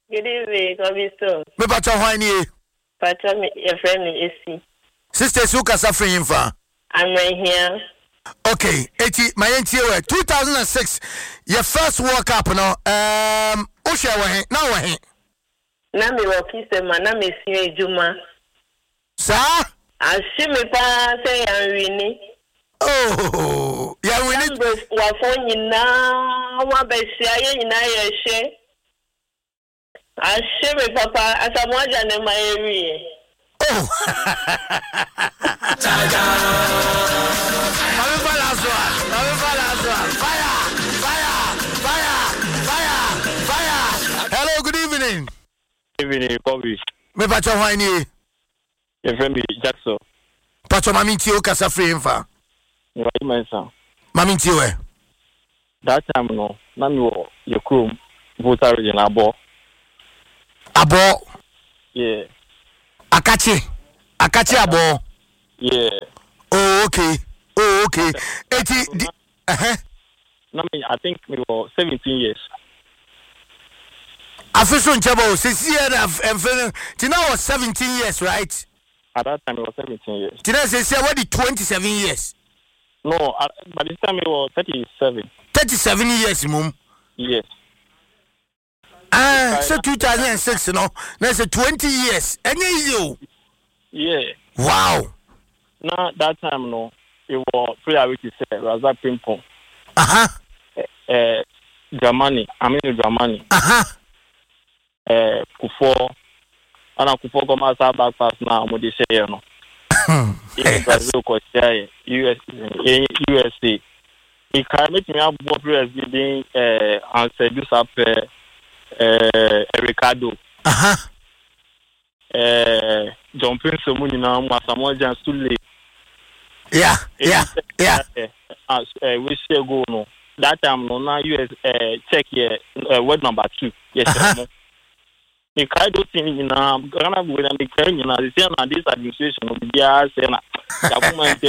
Good evening, Kobisto. Me pacha hwan Pacha me your friend me AC. Sister Suka suffering fa. I'm right here. Okay, my NTA 2006 your first World Cup no o share we na we Na me wo kise ma na me si ejuma. Sa? Ashi me pa say yan wini. Oh, ya wini. Wa fo nyina wa be sia ye nyina ye hye. Ashi me papa asamoja ne ma eri. Oh. Fire. Hello, good evening. Evening, Bobby. Me pacha hwan Your friend me Jackson. Pacha mami ti o kasa free mfa. Right, my son. Mami ti we. That time no, na me wo your crew voter region abo. Abo. Yeah. Akachi abo. Yeah. Oh, okay. Na me, I think me was 17 years. Official Chabo, since year Tina was 17 years, right? At that time, it was 17 years. Tina says, what the 27 years? No, by this time, it was 37. 37 years, mum. Yes. So 2006, you know, that's 20 years. And you? Yeah. Wow. Now, that time, no, it was prayer which is Razak Pimpon. Dramani. Kufo. Ana Kufo come as a back pass now, what they say, no. In Brazil, USA. He can make me up what president answer do up Ricardo. John Prince Muni now was someone just too late. Yeah. We say go no. That time no now US check here word number 2. Yes. The kind of thing in Ghana with the Kenya, they say this administration will be say na.